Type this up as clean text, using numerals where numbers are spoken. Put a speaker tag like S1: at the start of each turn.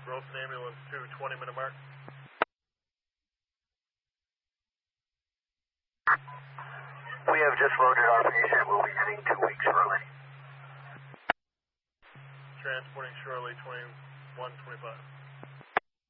S1: Wilson Ambulance 2, 20-minute mark.
S2: We have just loaded our patient. We'll be heading 2 weeks shortly.
S1: Transporting shortly, 2125.